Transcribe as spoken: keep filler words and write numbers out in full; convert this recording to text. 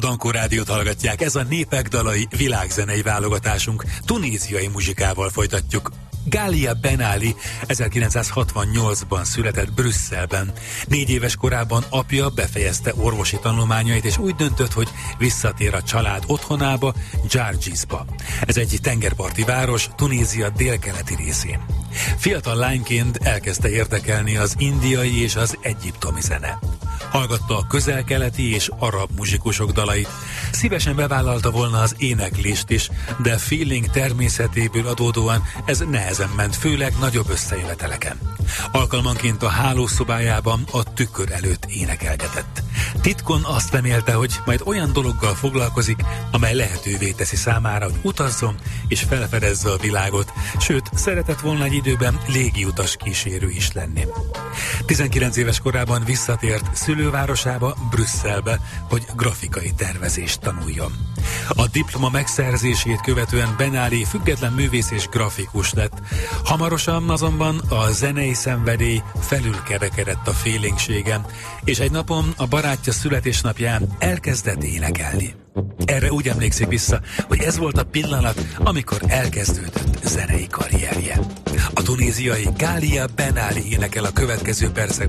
Dankó Rádiót hallgatják, ez a Népek dalai világzenei válogatásunk. Tunéziai muzsikával folytatjuk. Gália Ben Ali ezerkilencszázhatvannyolcban született Brüsszelben. Négy éves korában apja befejezte orvosi tanulmányait, és úgy döntött, hogy visszatér a család otthonába, Dzsárdzsiszba. Ez egy tengerparti város Tunézia délkeleti részén. Fiatal lányként elkezdte érdekelni az indiai és az egyiptomi zene. Hallgatta a közel-keleti és arab muzsikusok dalait. Szívesen bevállalta volna az éneklést is, de feeling természetéből adódóan ez nehezen ment, főleg nagyobb összejöveteleken. Alkalmanként a hálószobájában a tükör előtt énekelgetett. Titkon azt remélte, hogy majd olyan dologgal foglalkozik, amely lehetővé teszi számára, hogy utazzon és felfedezze a világot, sőt, szeretett volna egy időben légiutas kísérő is lenni. tizenkilenc éves korában visszatért szülővárosába, Brüsszelbe, hogy grafikai tervezést tanuljon. A diploma megszerzését követően Ben Ali független művész és grafikus lett. Hamarosan azonban a zenei szenvedély felülkerekedett a félénkségen, és egy napon a barátja születésnapján elkezdett énekelni. Erre úgy emlékszik vissza, hogy ez volt a pillanat, amikor elkezdődött zenei karrierje. A tunéziai Gália Ben Ali énekel a következő percekben